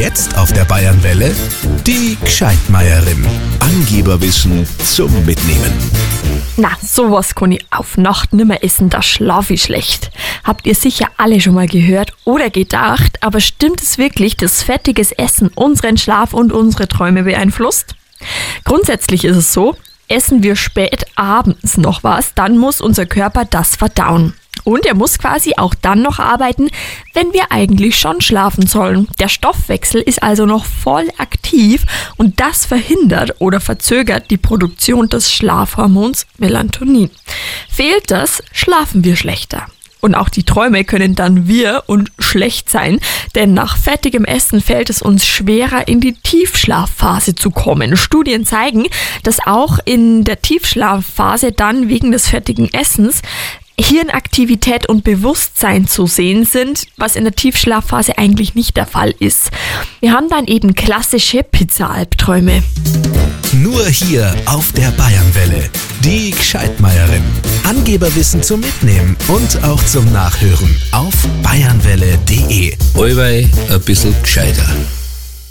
Jetzt auf der Bayernwelle die Gscheitmeierin. Angeberwissen zum Mitnehmen. Na, sowas kann ich auf Nacht nimmer essen, da schlaf ich schlecht. Habt ihr sicher alle schon mal gehört oder gedacht, aber stimmt es wirklich, dass fettiges Essen unseren Schlaf und unsere Träume beeinflusst? Grundsätzlich ist es so, essen wir spät abends noch was, dann muss unser Körper das verdauen. Und er muss quasi auch dann noch arbeiten, wenn wir eigentlich schon schlafen sollen. Der Stoffwechsel ist also noch voll aktiv und das verhindert oder verzögert die Produktion des Schlafhormons Melatonin. Fehlt das, schlafen wir schlechter. Und auch die Träume können dann wirr und schlecht sein, denn nach fettigem Essen fällt es uns schwerer, in die Tiefschlafphase zu kommen. Studien zeigen, dass auch in der Tiefschlafphase dann wegen des fettigen Essens Hirnaktivität und Bewusstsein zu sehen sind, was in der Tiefschlafphase eigentlich nicht der Fall ist. Wir haben dann eben klassische Pizza-Albträume. Nur hier auf der Bayernwelle. Die Gscheitmeierin. Angeberwissen zum Mitnehmen und auch zum Nachhören auf bayernwelle.de. Allweil ein bisschen gescheiter.